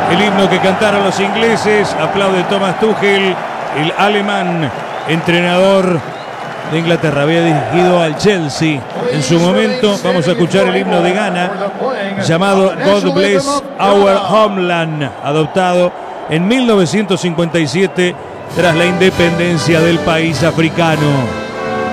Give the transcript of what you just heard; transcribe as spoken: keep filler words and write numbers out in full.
El himno que cantaron los ingleses. Aplaude Thomas Tuchel, el alemán, entrenador de Inglaterra. Había dirigido al Chelsea en su momento. Vamos a escuchar el himno de Ghana, llamado God Bless Our Homeland, adoptado en mil novecientos cincuenta y siete tras la independencia del país africano.